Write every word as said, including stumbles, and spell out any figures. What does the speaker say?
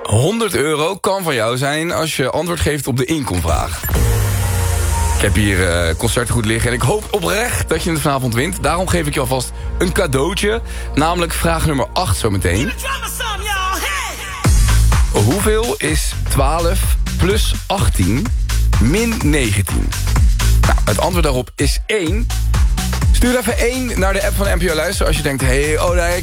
honderd euro kan van jou zijn als je antwoord geeft op de inkomvraag. Ik heb hier uh, concerten liggen en ik hoop oprecht dat je het vanavond wint. Daarom geef ik je alvast een cadeautje. Namelijk vraag nummer acht zometeen. Hoeveel is twaalf plus achttien min negentien? Nou, het antwoord daarop is één. Stuur even één naar de app van N P O Luister als je denkt... hey, oh nee,